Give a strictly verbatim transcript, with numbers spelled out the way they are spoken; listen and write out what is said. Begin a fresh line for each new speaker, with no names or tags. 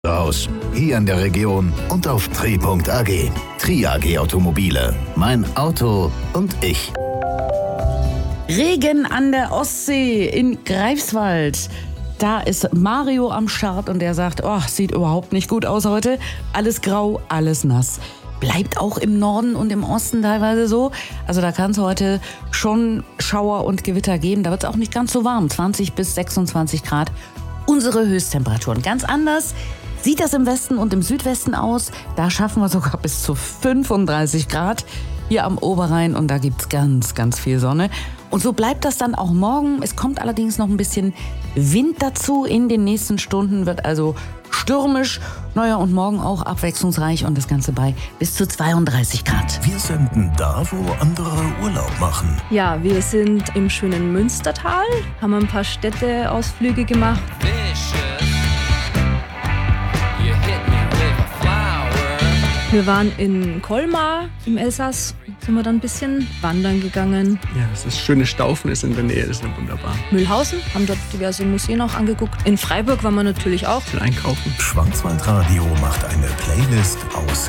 Raus. Hier in der Region und auf tri punkt a g. Tri A G Automobile. Mein Auto und ich.
Regen an der Ostsee in Greifswald. Da ist Mario am Start und der sagt, oh, sieht überhaupt nicht gut aus heute. Alles grau, alles nass. Bleibt auch im Norden und im Osten teilweise so. Also da kann es heute schon Schauer und Gewitter geben. Da wird es auch nicht ganz so warm. zwanzig bis sechsundzwanzig Grad. Unsere Höchsttemperaturen. Ganz anders sieht das im Westen und im Südwesten aus. Da schaffen wir sogar bis zu fünfunddreißig Grad hier am Oberrhein. Und da gibt es ganz, ganz viel Sonne. Und so bleibt das dann auch morgen. Es kommt allerdings noch ein bisschen Wind dazu. In den nächsten Stunden wird also stürmisch. Naja, und morgen auch abwechslungsreich und das Ganze bei bis zu zweiunddreißig Grad.
Wir senden da, wo andere Urlaub machen.
Ja, wir sind im schönen Münstertal, haben ein paar Städteausflüge gemacht. Wir waren in Colmar im Elsass, sind wir dann ein bisschen wandern gegangen.
Ja, es ist schöne Staufen, ist in der Nähe, ist ja wunderbar.
Mühlhausen, haben dort diverse Museen auch angeguckt. In Freiburg waren wir natürlich auch.
Zum Einkaufen.
Schwarzwaldradio macht eine Playlist aus